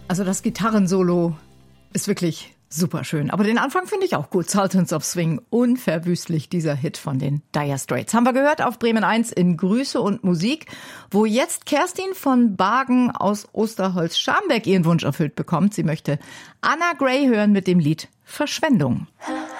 Also das Gitarrensolo ist wirklich super schön. Aber den Anfang finde ich auch gut. Sultans of Swing, unverwüstlich dieser Hit von den Dire Straits. Haben wir gehört auf Bremen 1 in Grüße und Musik, wo jetzt Kerstin von Bargen aus Osterholz-Scharmbeck ihren Wunsch erfüllt bekommt. Sie möchte Anna Gray hören mit dem Lied Verschwendung.